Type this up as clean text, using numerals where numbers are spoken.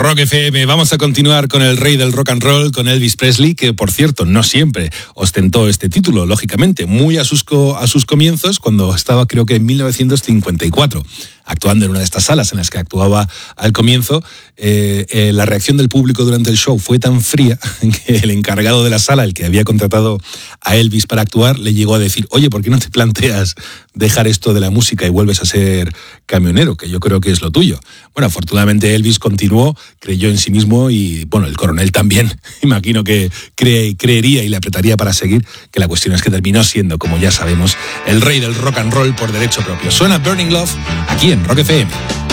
Rock FM. Vamos a continuar con el rey del rock and roll, con Elvis Presley, que por cierto no siempre ostentó este título, lógicamente, muy a sus comienzos, cuando estaba creo que en 1954, actuando en una de estas salas en las que actuaba al comienzo. La reacción del público durante el show fue tan fría que el encargado de la sala, el que había contratado a Elvis para actuar, le llegó a decir: oye, ¿por qué no te planteas dejar esto de la música y vuelves a ser camionero, que yo creo que es lo tuyo? Bueno, afortunadamente Elvis continuó, creyó en sí mismo y, bueno, el coronel también, imagino que creería y le apretaría para seguir, que la cuestión es que terminó siendo, como ya sabemos, el rey del rock and roll por derecho propio. Suena Burning Love aquí en Rock FM.